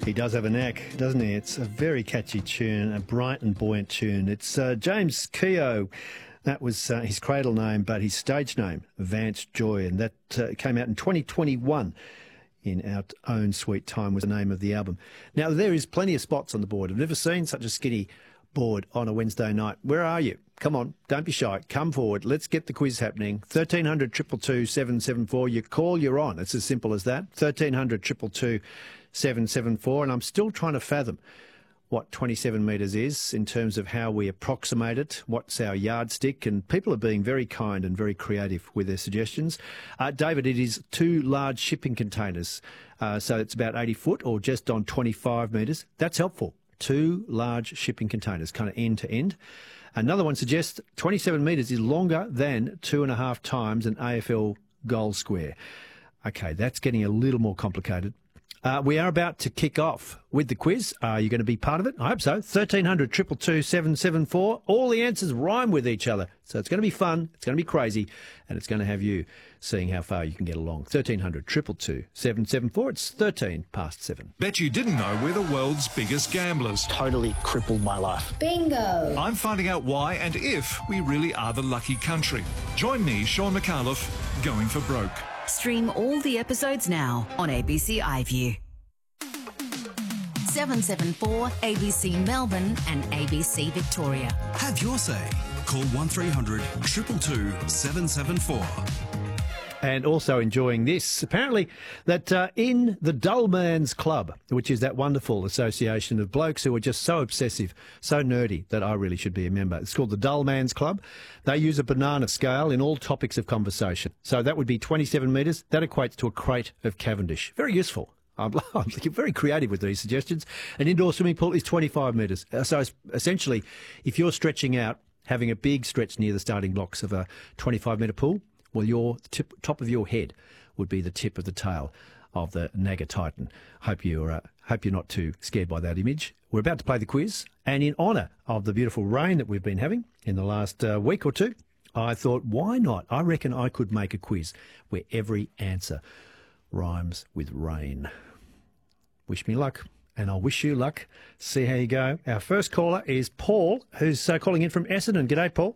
He does have a knack, doesn't he? It's a very catchy tune, a bright and buoyant tune. It's James Keogh. That was his cradle name, but his stage name, Vance Joy, and that came out in 2021. In Our Own Sweet Time was the name of the album. Now, there is plenty of spots on the board. I've never seen such a skinny board on a Wednesday night. Where are you? Come on, don't be shy. Come forward. Let's get the quiz happening. 1300 222 774. You call, you're on. It's as simple as that. 1300 222 774. And I'm still trying to fathom what 27 metres is in terms of how we approximate it, what's our yardstick, and people are being very kind and very creative with their suggestions. David, it is 2 large shipping containers, so it's about 80 foot or just on 25 metres. That's helpful. 2 large shipping containers, kind of end to end. Another one suggests 27 metres is longer than 2.5 times an AFL goal square. Okay, that's getting a little more complicated. We are about to kick off with the quiz. Are you going to be part of it? I hope so. 1300 222 774. All the answers rhyme with each other. So it's going to be fun, it's going to be crazy, and it's going to have you seeing how far you can get along. 1300 222 774. It's 13 past 7. Bet you didn't know we're the world's biggest gamblers. Totally crippled my life. Bingo! I'm finding out why and if we really are the lucky country. Join me, Sean McAuliffe, going for broke. Stream all the episodes now on ABC iView. 774 ABC Melbourne and ABC Victoria. Have your say. Call 1300 222 774. And also enjoying this, apparently, that in the Dull Man's Club, which is that wonderful association of blokes who are just so obsessive, so nerdy, that I really should be a member. It's called the Dull Man's Club. They use a banana scale in all topics of conversation. So that would be 27 metres. That equates to a crate of Cavendish. Very useful. I'm very creative with these suggestions. An indoor swimming pool is 25 metres. So essentially, if you're stretching out, having a big stretch near the starting blocks of a 25-metre pool, well, your top of your head would be the tip of the tail of the Naga Titan. Hope you're not too scared by that image. We're about to play the quiz, and in honour of the beautiful rain that we've been having in the last week or two, I thought, why not? I reckon I could make a quiz where every answer rhymes with rain. Wish me luck, and I'll wish you luck. See how you go. Our first caller is Paul, who's calling in from Essendon. G'day, Paul.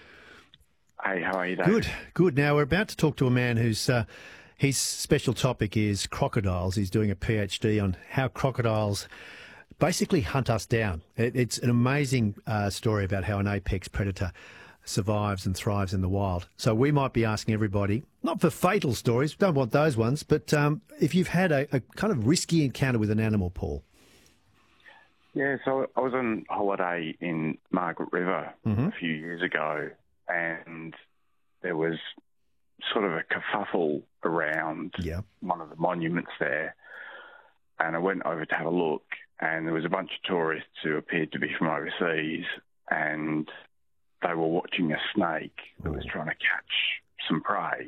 Hey, how are you, David? Good. Now, we're about to talk to a man whose his special topic is crocodiles. He's doing a PhD on how crocodiles basically hunt us down. It's an amazing story about how an apex predator survives and thrives in the wild. So we might be asking everybody, not for fatal stories, don't want those ones, but if you've had a kind of risky encounter with an animal, Paul. Yeah, so I was on holiday in Margaret River a few years ago, and there was sort of a kerfuffle around one of the monuments there. And I went over to have a look, and there was a bunch of tourists who appeared to be from overseas, and they were watching a snake that was trying to catch some prey.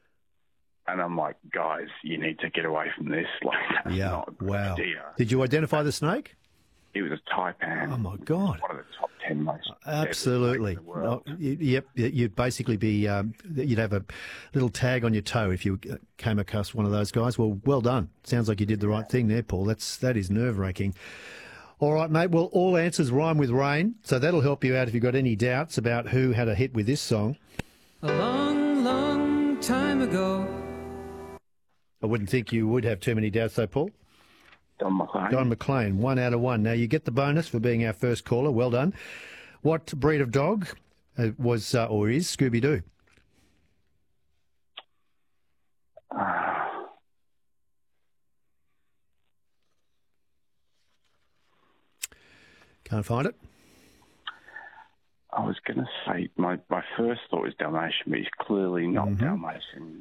And I'm like, guys, you need to get away from this. Like, that's not a good idea. Did you identify the snake? It was a taipan. Oh, my God. One of the top 10 most Absolutely. in the world. Yep. You'd basically be, you'd have a little tag on your toe if you came across one of those guys. Well done. Sounds like you did the right thing there, Paul. That is nerve-wracking. All right, mate. Well, all answers rhyme with rain, so that'll help you out if you've got any doubts about who had a hit with this song. A long, long time ago. I wouldn't think you would have too many doubts, though, Paul. Don McLean. Don McLean, 1 out of 1. Now, you get the bonus for being our first caller. Well done. What breed of dog was or is Scooby-Doo? Can't find it? I was going to say, my first thought was Dalmatian, but he's clearly not Dalmatian.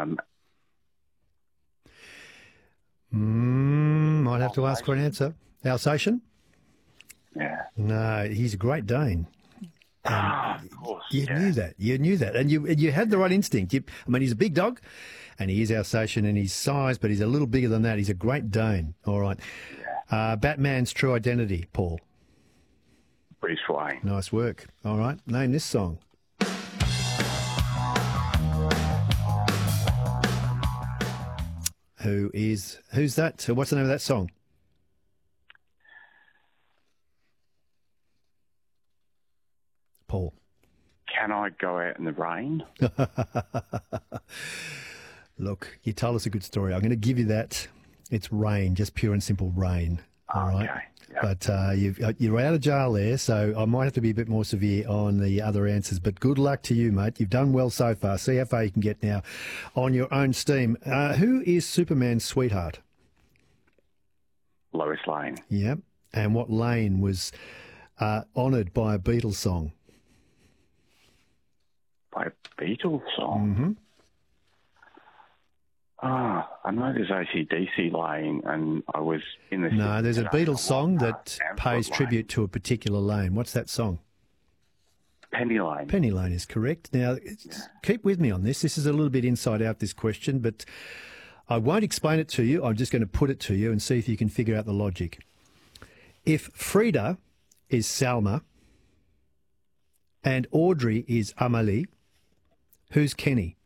Might have to ask for an answer. Alsatian? Yeah. No, he's a Great Dane. Of course. You knew that. You knew that. And you had the right instinct. He's a big dog, and he is Alsatian in his size, but he's a little bigger than that. He's a Great Dane. All right. Yeah. Batman's true identity, Paul. Bruce Wayne. Nice work. All right. Name this song. Who's that? So what's the name of that song? Paul? Can I go out in the rain? Look, you told us a good story. I'm going to give you that. It's rain, just pure and simple rain. All right. Okay. Yep. But you're out of jail there, so I might have to be a bit more severe on the other answers. But good luck to you, mate. You've done well so far. See how far you can get now on your own steam. Who is Superman's sweetheart? Lois Lane. Yep. And what lane was honoured by a Beatles song? By a Beatles song? Mm-hmm. I know there's AC/DC Lane, and I was in the... No, there's a Beatles song that pays tribute to a particular lane. What's that song? Penny Lane. Penny Lane is correct. Now, keep with me on this. This is a little bit inside out, this question, but I won't explain it to you. I'm just going to put it to you and see if you can figure out the logic. If Frida is Salma and Audrey is Amélie, who's Kenny?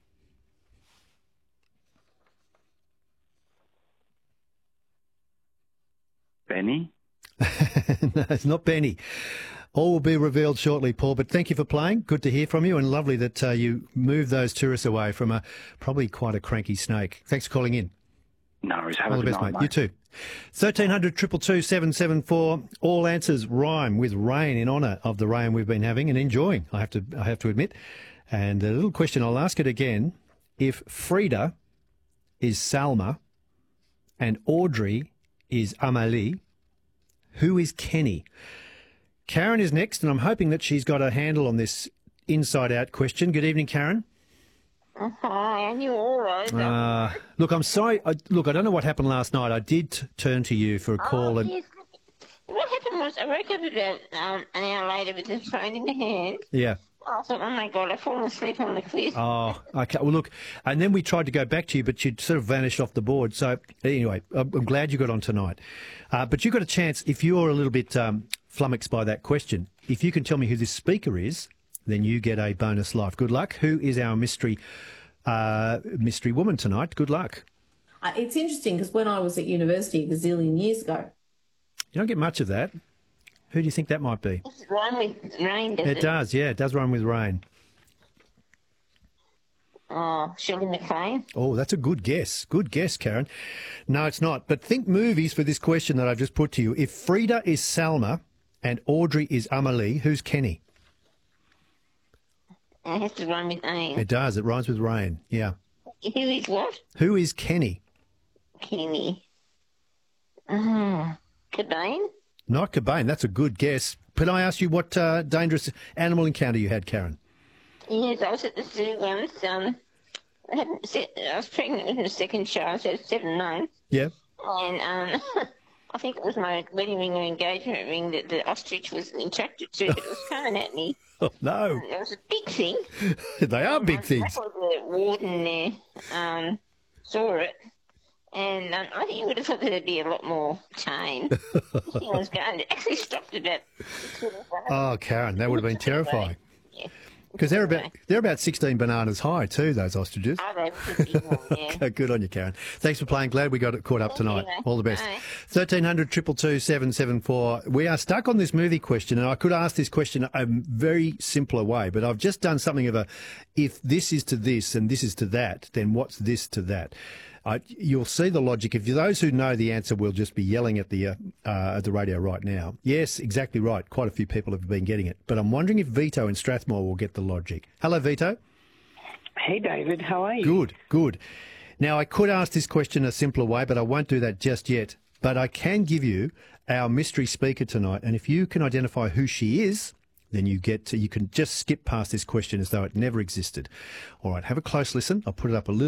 Benny? No, it's not Benny. All will be revealed shortly, Paul, but thank you for playing. Good to hear from you, and lovely that you moved those tourists away from probably quite a cranky snake. Thanks for calling in. No, have all a the good best, night, mate. You too. 1300 222 774. All answers rhyme with rain in honour of the rain we've been having and enjoying, I have to admit. And a little question, I'll ask it again. If Frida is Salma and Audrey is Amélie, who is Kenny? Karen is next, and I'm hoping that she's got a handle on this inside-out question. Good evening, Karen. Hi, and you all right? Look, I'm sorry. I don't know what happened last night. I did turn to you for a call. Yes. What happened was I woke up about an hour later with the phone in the hand. Yeah. I thought, oh, my God, I've fallen asleep on the cliff. Oh, okay. Well, look, and then we tried to go back to you, but you'd sort of vanished off the board. So, anyway, I'm glad you got on tonight. But you got a chance, if you're a little bit flummoxed by that question, if you can tell me who this speaker is, then you get a bonus life. Good luck. Who is our mystery woman tonight? Good luck. It's interesting because when I was at university a gazillion years ago. You don't get much of that. Who do you think that might be? Does it rhyme with rain, does it? It does, yeah. It does rhyme with rain. Oh, Shirley MacLaine? Oh, that's a good guess. Good guess, Karen. No, it's not. But think movies for this question that I've just put to you. If Frida is Salma and Audrey is Amélie, who's Kenny? It has to rhyme with rain. It does. It rhymes with rain, yeah. Who is what? Who is Kenny? Kenny. Cobain? Not Cobain. That's a good guess. Can I ask you what dangerous animal encounter you had, Karen? Yes, I was at the zoo once. I was pregnant with my second child, so 7 months. Yeah. And I think it was my wedding ring or engagement ring that the ostrich was attracted to. It was coming at me. Oh, no. It was a big thing. They are big things. That's why the warden there saw it. And I think you would have thought that it'd be a lot more tame. This thing was going. It actually stopped about 6 Oh, Karen, that would have been terrifying. Yeah. Because they're about 16 bananas high too, those ostriches. Oh, they were big more, yeah. Good on you, Karen. Thanks for playing. Glad we got it caught up tonight. you. All the best. Bye. 1300 222 774. We are stuck on this movie question, and I could ask this question a very simpler way, but I've just done something of a, if this is to this and this is to that, then what's this to that? You'll see the logic. If those who know the answer will just be yelling at the radio right now. Yes, exactly right. Quite a few people have been getting it. But I'm wondering if Vito in Strathmore will get the logic. Hello, Vito. Hey, David. How are you? Good, good. Now, I could ask this question a simpler way, but I won't do that just yet. But I can give you our mystery speaker tonight. And if you can identify who she is, then you can just skip past this question as though it never existed. All right, have a close listen. I'll put it up a little